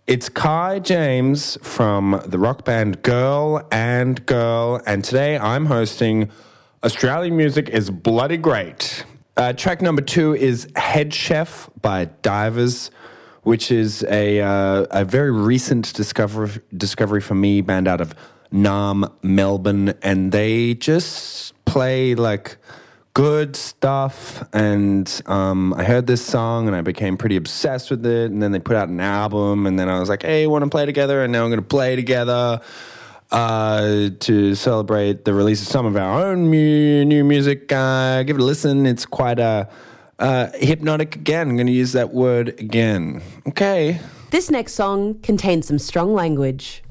It's Kai James from the rock band Girl and Girl, and today I'm hosting Australian Music is Bloody Great. Track number 2 is Head Chef by Divers, which is a very recent discovery for me, band out of Naarm, Melbourne, and they just play like good stuff, and I heard this song and I became pretty obsessed with it, and then they put out an album, and then I was like, hey, want to play together? And now I'm going to play together to celebrate the release of some of our own new music. Give it a listen. It's quite hypnotic again. I'm going to use that word again. Okay. This next song contains some strong language.